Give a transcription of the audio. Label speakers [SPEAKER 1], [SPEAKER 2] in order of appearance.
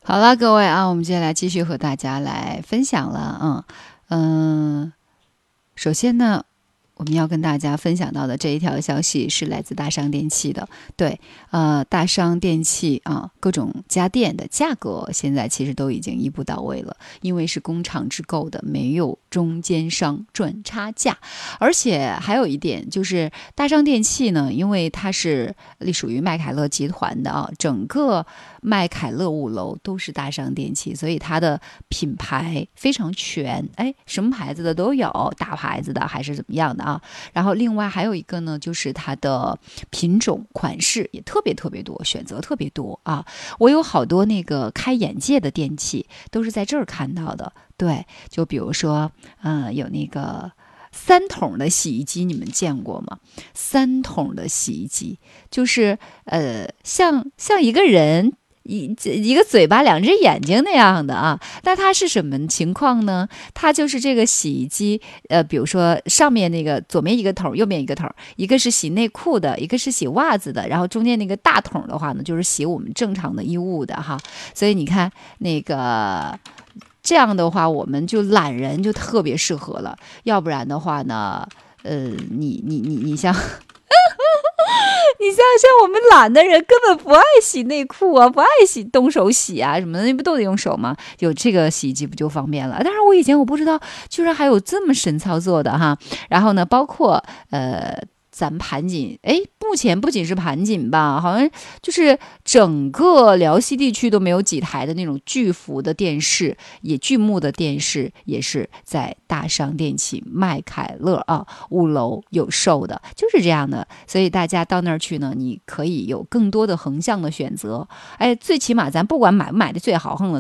[SPEAKER 1] 好了，各位啊，我们接下来继续和大家来分享了。首先呢，我们要跟大家分享到的这一条消息是来自大商电器的。对，大商电器啊，各种家电的价格现在其实都已经一步到位了，因为是工厂制购的，没有中间商赚差价。而且还有一点就是，大商电器呢，因为它是隶属于麦凯乐集团的啊，整个麦凯乐5楼都是大商电器，所以它的品牌非常全，什么牌子的都有，大牌子的还是怎么样的啊。然后另外还有一个呢，就是它的品种款式也特别特别多，选择特别多啊。我有好多那个开眼界的电器都是在这儿看到的。对，就比如说有那个3桶的洗衣机，你们见过吗？3桶的洗衣机就是像一个人一个嘴巴2只眼睛那样的啊。那它是什么情况呢？它就是这个洗衣机比如说上面那个左面一个桶，右面一个桶，一个是洗内裤的，一个是洗袜子的，然后中间那个大桶的话呢，就是洗我们正常的衣物的哈。所以你看那个这样的话，我们就懒人就特别适合了。要不然的话呢，你像我们懒的人根本不爱洗内裤啊，不爱动手洗啊什么的，那不都得用手吗？有这个洗衣机不就方便了？当然我以前我不知道，居然还有这么神操作的哈。然后呢，包括咱们盘锦，目前不仅是盘锦吧，好像就是整个辽西地区都没有几台的那种巨幅的电视，也巨幕的电视，也是在大商电器麦凯乐啊5楼有售的，就是这样的。所以大家到那儿去呢，你可以有更多的横向的选择。最起码咱不管买不买的最好横的。